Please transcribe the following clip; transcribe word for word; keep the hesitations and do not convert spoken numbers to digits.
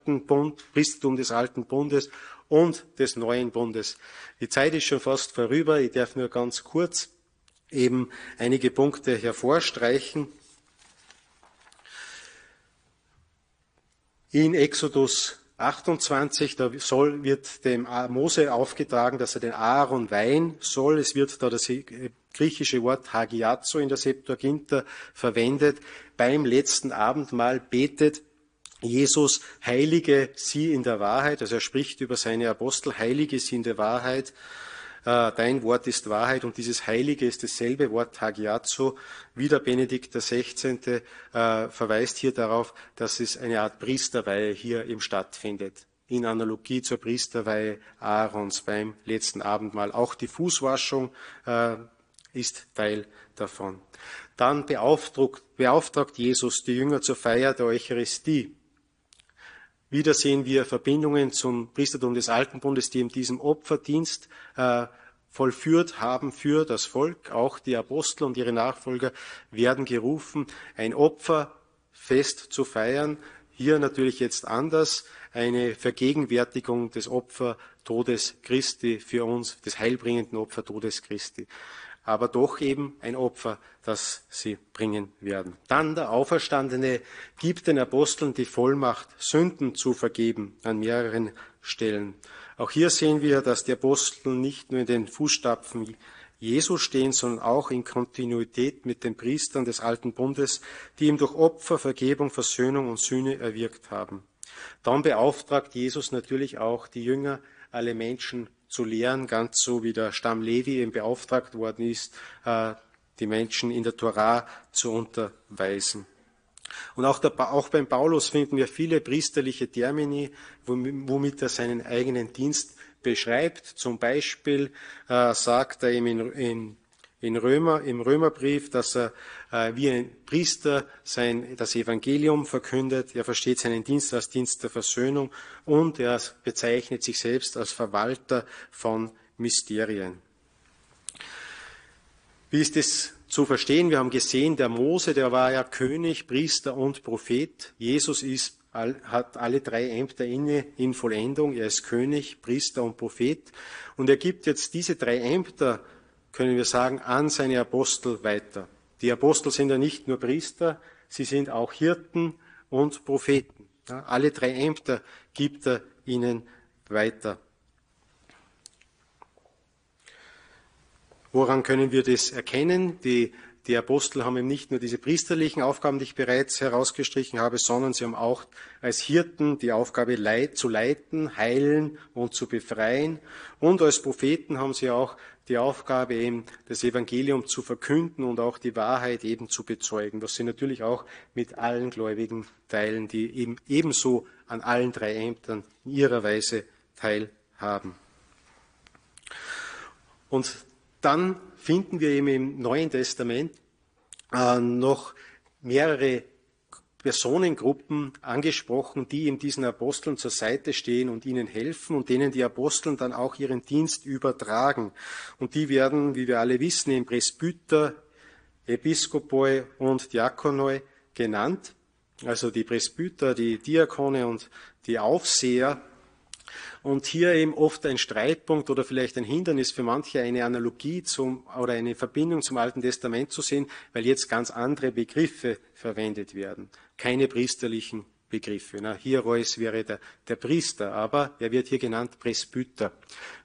Bund, Priestertum des Alten Bundes und des Neuen Bundes. Die Zeit ist schon fast vorüber. Ich darf nur ganz kurz eben einige Punkte hervorstreichen. In Exodus achtundzwanzig, da soll, wird dem Mose aufgetragen, dass er den Aaron weihen soll. Es wird da das griechische Wort Hagiazo in der Septuaginta verwendet. Beim letzten Abendmahl betet Jesus, heilige sie in der Wahrheit. Also er spricht über seine Apostel, heilige sie in der Wahrheit. Dein Wort ist Wahrheit, und dieses Heilige ist dasselbe Wort Hagiazo. Wieder Benedikt der Sechzehnte äh, verweist hier darauf, dass es eine Art Priesterweihe hier eben stattfindet. In Analogie zur Priesterweihe Aarons beim letzten Abendmahl. Auch die Fußwaschung äh, ist Teil davon. Dann beauftragt, beauftragt Jesus die Jünger zur Feier der Eucharistie. Wieder sehen wir Verbindungen zum Priestertum des Alten Bundes, die in diesem Opferdienst äh, vollführt haben für das Volk. Auch die Apostel und ihre Nachfolger werden gerufen, ein Opferfest zu feiern. Hier natürlich jetzt anders, eine Vergegenwärtigung des Opfertodes Christi für uns, des heilbringenden Opfertodes Christi. Aber doch eben ein Opfer, das sie bringen werden. Dann der Auferstandene gibt den Aposteln die Vollmacht, Sünden zu vergeben an mehreren Stellen. Auch hier sehen wir, dass die Apostel nicht nur in den Fußstapfen Jesu stehen, sondern auch in Kontinuität mit den Priestern des Alten Bundes, die ihm durch Opfer, Vergebung, Versöhnung und Sühne erwirkt haben. Dann beauftragt Jesus natürlich auch die Jünger, alle Menschen zu lehren, ganz so wie der Stamm Levi eben beauftragt worden ist, die Menschen in der Tora zu unterweisen. Und auch, der, auch beim Paulus finden wir viele priesterliche Termini, womit er seinen eigenen Dienst beschreibt. Zum Beispiel äh, sagt er ihm in, in, in Römer, im Römerbrief, dass er äh, wie ein Priester sein, das Evangelium verkündet. Er versteht seinen Dienst als Dienst der Versöhnung und er bezeichnet sich selbst als Verwalter von Mysterien. Wie ist es zu verstehen? Wir haben gesehen, der Mose, der war ja König, Priester und Prophet. Jesus ist, hat alle drei Ämter inne in Vollendung. Er ist König, Priester und Prophet. Und er gibt jetzt diese drei Ämter, können wir sagen, an seine Apostel weiter. Die Apostel sind ja nicht nur Priester, sie sind auch Hirten und Propheten. Ja, alle drei Ämter gibt er ihnen weiter. Woran können wir das erkennen? Die, die Apostel haben eben nicht nur diese priesterlichen Aufgaben, die ich bereits herausgestrichen habe, sondern sie haben auch als Hirten die Aufgabe, Leid zu leiten, heilen und zu befreien. Und als Propheten haben sie auch die Aufgabe, eben das Evangelium zu verkünden und auch die Wahrheit eben zu bezeugen, was sie natürlich auch mit allen Gläubigen teilen, die eben ebenso an allen drei Ämtern in ihrer Weise teilhaben. Und dann finden wir eben im Neuen Testament äh, noch mehrere Personengruppen angesprochen, die eben diesen Aposteln zur Seite stehen und ihnen helfen und denen die Aposteln dann auch ihren Dienst übertragen. Und die werden, wie wir alle wissen, im Presbyter, Episkopoi und Diakonoi genannt. Also die Presbyter, die Diakone und die Aufseher. Und hier eben oft ein Streitpunkt oder vielleicht ein Hindernis für manche, eine Analogie zum, oder eine Verbindung zum Alten Testament zu sehen, weil jetzt ganz andere Begriffe verwendet werden. Keine priesterlichen Begriffe. Na, Hierois wäre der, der Priester, aber er wird hier genannt Presbyter.